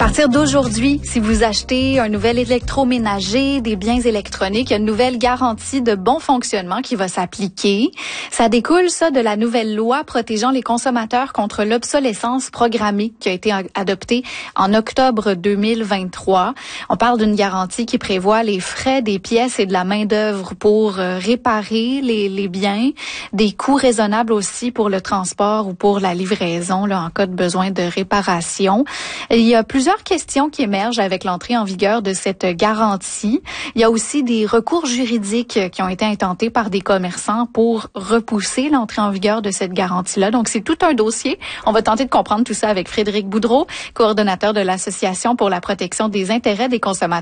partir d'aujourd'hui, si vous achetez un nouvel électroménager, des biens électroniques, il y a une nouvelle garantie de bon fonctionnement qui va s'appliquer. Ça découle, ça, de la nouvelle loi protégeant les consommateurs contre l'obsolescence programmée qui a été adoptée en octobre 2023. On parle d'une garantie qui prévoit les frais des pièces et de la main-d'œuvre pour réparer les biens, des coûts raisonnables aussi pour le transport ou pour la livraison là, en cas de besoin de réparation. Il y a plusieurs questions qui émergent avec l'entrée en vigueur de cette garantie. Il y a aussi des recours juridiques qui ont été intentés par des commerçants pour repousser l'entrée en vigueur de cette garantie-là. Donc, c'est tout un dossier. On va tenter de comprendre tout ça avec Frédéric Boudreau, coordonnateur de l'Association pour la protection des intérêts des consommateurs.